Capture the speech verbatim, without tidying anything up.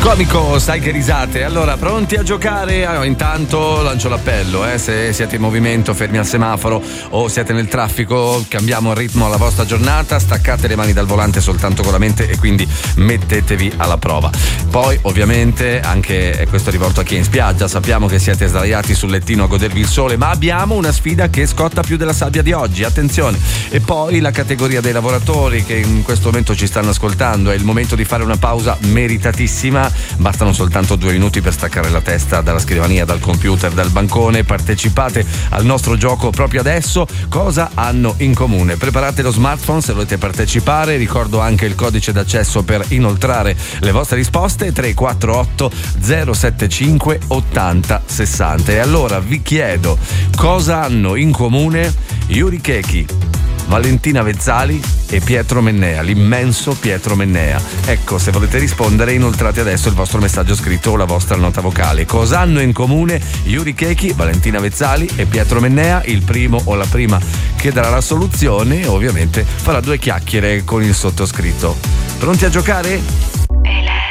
Comico, sai che risate. Allora, pronti a giocare? Allora, intanto lancio l'appello, eh? Se siete in movimento, fermi al semaforo o siete nel traffico, cambiamo il ritmo alla vostra giornata, staccate le mani dal volante soltanto con la mente e quindi mettetevi alla prova. Poi, ovviamente, anche e questo è rivolto a chi è in spiaggia, sappiamo che siete sdraiati sul lettino a godervi il sole, ma abbiamo una sfida che scotta più della sabbia di oggi, attenzione. E poi la categoria dei lavoratori che in questo momento ci stanno ascoltando, è il momento di fare una pausa meritatissima. Bastano soltanto due minuti per staccare la testa dalla scrivania, dal computer, dal bancone. Partecipate al nostro gioco proprio adesso. Cosa hanno in comune? Preparate lo smartphone se volete partecipare. Ricordo anche il codice d'accesso per inoltrare le vostre risposte: tre quattro otto zero sette cinque ottanta sessanta. E allora vi chiedo, cosa hanno in comune Yuri Chechi, Valentina Vezzali e Pietro Mennea, l'immenso Pietro Mennea? Ecco, se volete rispondere, inoltrate adesso il vostro messaggio scritto o la vostra nota vocale. Cosa hanno in comune Yuri Chechi, Valentina Vezzali e Pietro Mennea? Il primo o la prima che darà la soluzione ovviamente farà due chiacchiere con il sottoscritto. Pronti a giocare?